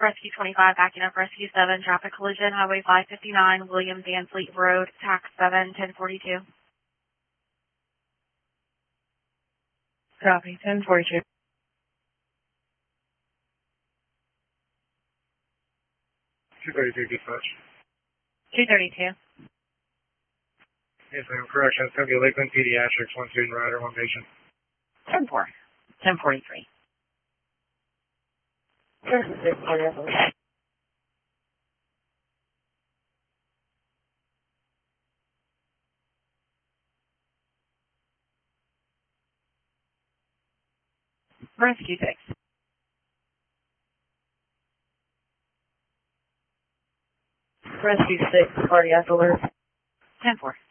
Rescue 25 backing up Rescue 7, traffic collision, Highway 559, William Van Fleet Road, TAC 7, 1042. Copy, 1042. Dispatch. 232. Yes, ma'am. Correction. It's going to be Lakeland Pediatrics, 1 student rider, 1 patient. 10-4. 1043. Rescue 6. Rescue 6, cardiac alert. 10-4.